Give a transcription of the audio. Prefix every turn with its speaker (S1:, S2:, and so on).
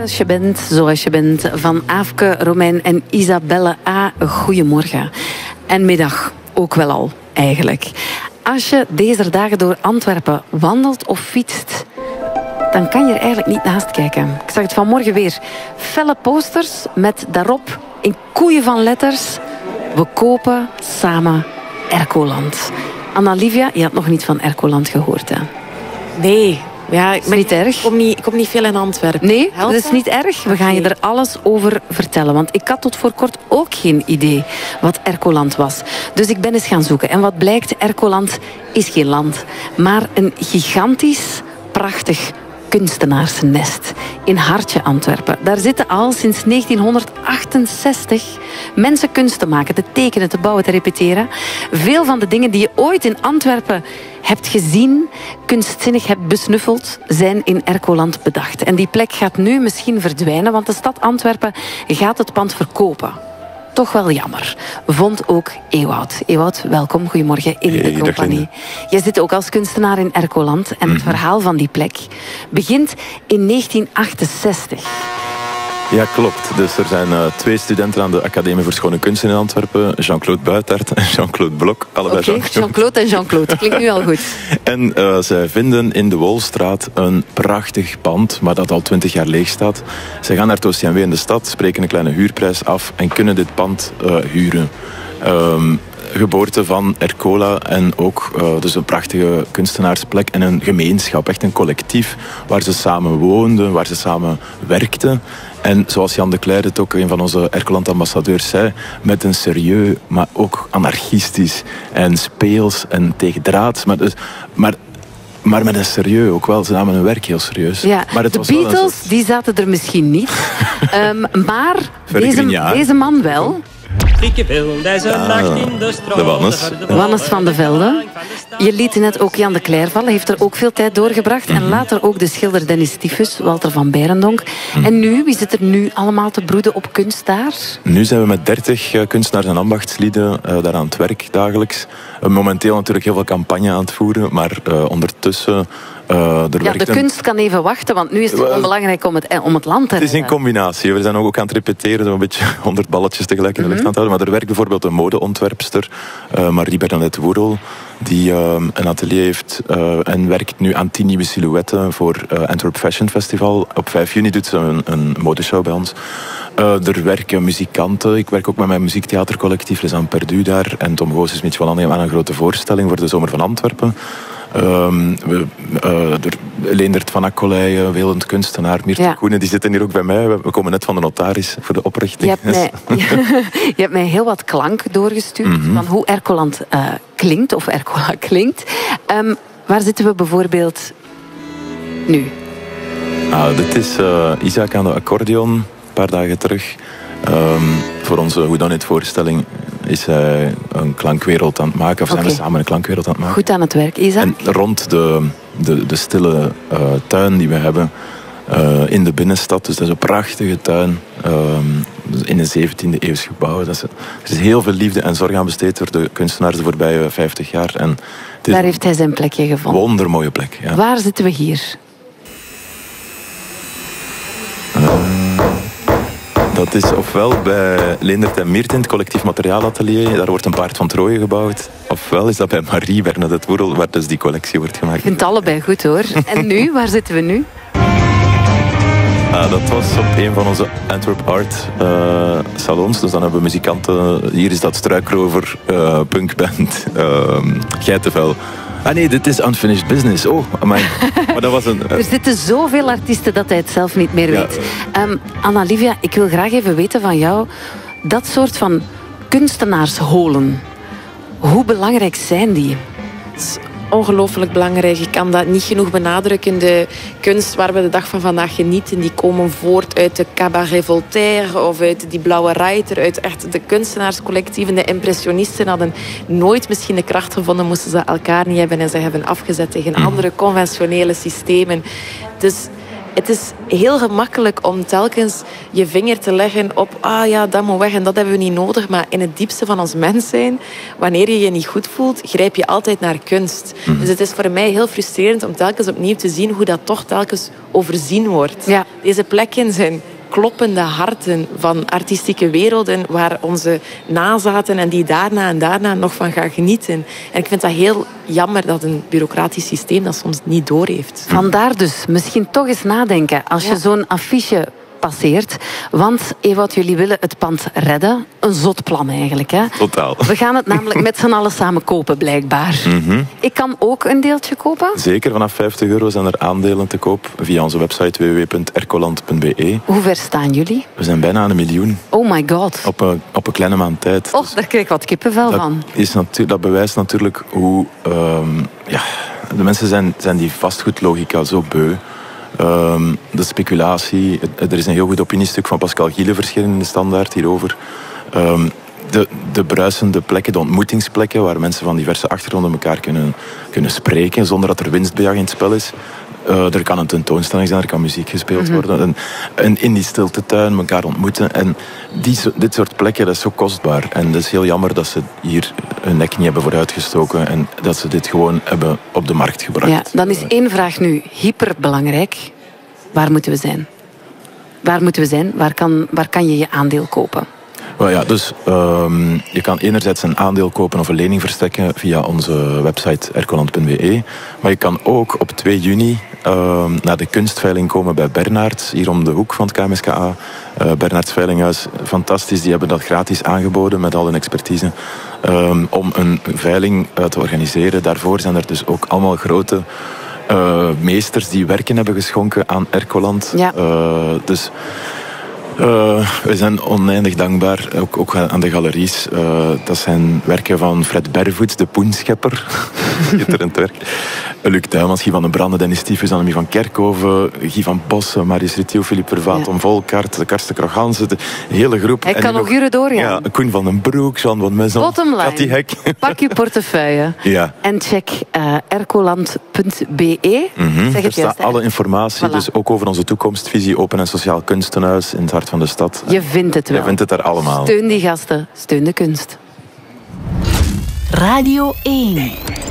S1: als je bent, zoals je bent, van Aafke, Romein en Isabelle A. Goedemorgen. En middag ook wel al, eigenlijk. Als je deze dagen door Antwerpen wandelt of fietst, dan kan je er eigenlijk niet naast kijken. Ik zag het vanmorgen weer. Felle posters met daarop in koeien van letters: we kopen samen Ercoland. Anna-Livia, je had nog niet van Ercoland gehoord, hè?
S2: Nee. Ja,
S1: is niet erg.
S2: Ik kom niet veel in Antwerpen.
S1: Nee, dat is niet erg. We gaan je er alles over vertellen. Want ik had tot voor kort ook geen idee wat Ercoland was. Dus ik ben eens gaan zoeken. En wat blijkt, Ercoland is geen land, maar een gigantisch, prachtig kunstenaarsnest in Hartje, Antwerpen. Daar zitten al sinds 1968 mensen kunst te maken, te tekenen, te bouwen, te repeteren. Veel van de dingen die je ooit in Antwerpen hebt gezien, kunstzinnig hebt besnuffeld, zijn in Ercoland bedacht. En die plek gaat nu misschien verdwijnen, want de stad Antwerpen gaat het pand verkopen. Toch wel jammer, vond ook Ewout. Ewout, welkom, goedemorgen in de compagnie. Jij zit ook als kunstenaar in Ercoland en het verhaal van die plek begint in 1968.
S3: Ja, klopt. Dus er zijn 2 studenten aan de Academie voor Schone Kunsten in Antwerpen. Jean-Claude Buitaert en Jean-Claude Blok. Allebei
S1: Jean-Claude en Jean-Claude. Klinkt nu al goed.
S3: En zij vinden in de Wolstraat een prachtig pand, maar dat al 20 jaar leeg staat. Zij gaan naar het OCMW in de stad, spreken een kleine huurprijs af en kunnen dit pand huren. Geboorte van Ercola en ook dus een prachtige kunstenaarsplek en een gemeenschap, echt een collectief waar ze samen woonden, waar ze samen werkten. En zoals Jan de Cler het ook, een van onze Ercoland-ambassadeurs, zei, met een serieus, maar ook anarchistisch en speels en tegendraads. Maar met een serieus ook wel. Ze namen hun werk heel serieus.
S1: Ja,
S3: maar het
S1: de
S3: was
S1: Beatles, die zaten er misschien niet. Maar deze man wel.
S3: De Wannes.
S1: Wannes van de Velde. Je liet net ook Jan de Cler vallen. Heeft er ook veel tijd doorgebracht. En later ook de schilder Dennis Typhus, Walter van Beirendonck. En nu, wie zit er nu allemaal te broeden op kunst daar?
S3: Nu zijn we met 30 kunstenaars en ambachtslieden daar aan het werk dagelijks. Momenteel natuurlijk heel veel campagne aan het voeren. Maar ondertussen...
S1: de kunst kan even wachten, want nu is het gewoon belangrijk om het land te redden.
S3: Het is een combinatie. We zijn ook aan het repeteren, zo een beetje 100 balletjes tegelijk in de lucht aan het houden. Maar er werkt bijvoorbeeld een modeontwerpster, Marie-Bernadette Woerel, die een atelier heeft en werkt nu aan 10 nieuwe silhouetten voor Antwerp Fashion Festival. Op 5 juni doet ze een modeshow bij ons. Er werken muzikanten. Ik werk ook met mijn muziektheatercollectief Les Perdu daar. En Tom Goos is met aan een grote voorstelling voor de Zomer van Antwerpen. Leendert van Akkolij, welend kunstenaar, Mirte Koenen, die zitten hier ook bij mij. We komen net van de notaris voor de oprichting.
S1: Je hebt mij heel wat klank doorgestuurd van hoe Ercoland klinkt, of Ercola klinkt. Waar zitten we bijvoorbeeld nu?
S3: Dit is Isaac aan de accordeon, een paar dagen terug. Voor onze Whodunit-voorstelling is hij een klankwereld aan het maken. Of zijn we samen een klankwereld aan het maken.
S1: Goed aan het werk, Isaac.
S3: En rond de stille tuin die we hebben in de binnenstad. Dus dat is een prachtige tuin in een 17e eeuws gebouw. Er is heel veel liefde en zorg aan besteed door de kunstenaars de voorbije 50 jaar. En
S1: daar heeft hij zijn plekje gevonden.
S3: Een wondermooie plek. Ja.
S1: Waar zitten we hier?
S3: Dat is ofwel bij Leendert en Mirte in het collectief materiaalatelier. Daar wordt een paard van Troje gebouwd. Ofwel is dat bij Marie-Bernadette Woerel, waar dus die collectie wordt gemaakt.
S1: Ik vind het allebei goed, hoor. En nu? Waar zitten we nu?
S3: Dat was op een van onze Antwerp Art salons. Dus dan hebben we muzikanten. Hier is dat Struikrover, punkband, Geitenvel. Nee, dit is Unfinished Business. Oh, amai. Maar dat was
S1: Er zitten zoveel artiesten dat hij het zelf niet meer weet. Anna-Livia, ik wil graag even weten van jou, dat soort van kunstenaarsholen, hoe belangrijk zijn die?
S2: Ongelooflijk belangrijk. Ik kan dat niet genoeg benadrukken. De kunst waar we de dag van vandaag genieten, die komen voort uit de Cabaret Voltaire of uit die Blauwe Reiter, uit echt de kunstenaarscollectieven. De impressionisten hadden nooit misschien de kracht gevonden, moesten ze elkaar niet hebben en ze hebben afgezet tegen andere conventionele systemen. Dus het is heel gemakkelijk om telkens je vinger te leggen op dat moet weg en dat hebben we niet nodig. Maar in het diepste van ons mens zijn, wanneer je je niet goed voelt, grijp je altijd naar kunst. Dus het is voor mij heel frustrerend om telkens opnieuw te zien hoe dat toch telkens overzien wordt. Ja. Deze plekken zijn kloppende harten van artistieke werelden waar onze nazaten en die daarna en daarna nog van gaan genieten. En ik vind dat heel jammer dat een bureaucratisch systeem dat soms niet doorheeft.
S1: Vandaar dus misschien toch eens nadenken als je zo'n affiche passeert. Want, Ewout, jullie willen het pand redden. Een zot plan eigenlijk, hè?
S3: Totaal.
S1: We gaan het namelijk met z'n allen samen kopen, blijkbaar. Ik kan ook een deeltje kopen?
S3: Zeker, vanaf €50 zijn er aandelen te koop via onze website www.ercoland.be.
S1: Hoe ver staan jullie?
S3: We zijn bijna 1 miljoen.
S1: Oh my god.
S3: Op een kleine maand tijd.
S1: Och, daar krijg ik wat kippenvel van.
S3: Dat bewijst natuurlijk hoe... de mensen zijn die vastgoedlogica zo beu. De speculatie. Er is een heel goed opiniestuk van Pascal Giele verschenen in de Standaard hierover. De bruisende plekken, de ontmoetingsplekken waar mensen van diverse achtergronden elkaar kunnen spreken zonder dat er winstbejag in het spel is. Er kan een tentoonstelling zijn, er kan muziek gespeeld worden. En in die stiltetuin elkaar ontmoeten. En dit soort plekken, dat is zo kostbaar. En het is heel jammer dat ze hier hun nek niet hebben vooruitgestoken en dat ze dit gewoon hebben op de markt gebracht.
S1: Ja, dan is één vraag nu hyperbelangrijk. Waar moeten we zijn? Waar moeten we zijn? Waar kan je je aandeel kopen?
S3: Well, ja, dus je kan enerzijds een aandeel kopen of een lening verstrekken via onze website ercoland.be. Maar je kan ook op 2 juni naar de kunstveiling komen bij Bernards, hier om de hoek van het KMSKA. Bernards Veilinghuis, fantastisch, die hebben dat gratis aangeboden met al hun expertise. Om een veiling te organiseren. Daarvoor zijn er dus ook allemaal grote meesters die werken hebben geschonken aan Ercoland. Ja. We zijn oneindig dankbaar, ook aan de galeries. Dat zijn werken van Fred Bervoets, de poenschepper. Schitterend werk. Luc Tuymans, Guy van den Brande, Dennis Stiefus, Annemie van Kerkhoven, Guy van Bossen, Marius Ritio, Philippe Vervaat, Tom Volkaert, Karsten Krog-Hansen, de hele groep.
S1: Hij kan nog uren doorgaan.
S3: Ja, Koen van den Broek, Jean van Maison, Cathy Hek.
S1: Pak je portefeuille en check ercoland.be.
S3: Er staat alle informatie, dus ook over onze toekomstvisie, open en sociaal kunstenhuis in het hart van de stad.
S1: Je vindt het wel.
S3: Je vindt het daar allemaal.
S1: Steun die gasten, steun de kunst.
S4: Radio 1.